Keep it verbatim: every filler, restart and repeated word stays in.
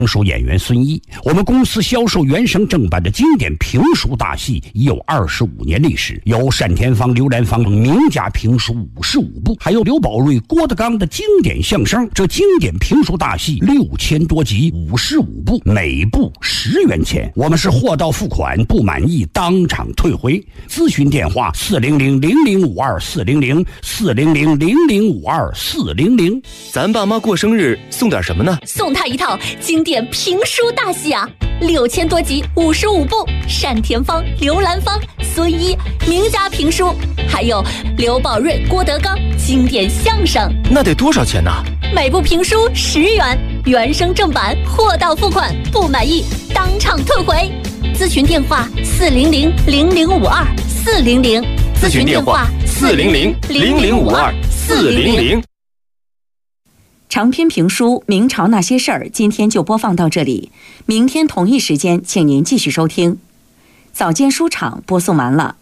评书演员孙一，我们公司销售原声正版的经典评书大戏已有二十五年历史，有单田芳、刘兰芳名家评书五十五部，还有刘宝瑞、郭德纲的经典相声。这经典评书大戏六千多集，五十五部，每部十元钱。我们是货到付款，不满意当场退回。咨询电话：四零零零零五二四零零四零零零零五二四零零。 咱爸妈过生日送点什么呢？ 送他一套经典评书大戏啊，六千多集，五十五部，单田芳、刘兰芳、孙一名家评书，还有刘宝瑞、郭德纲经典相声。 那得多少钱呢？ 每部评书十元，原声正版，货到付款，不满意当场退回。咨询电话：四零零零零五二四零零。 咨询电话：四零零零零五二四零零。 长篇评书《明朝那些事儿》今天就播放到这里，明天同一时间请您继续收听。早间书场播送完了。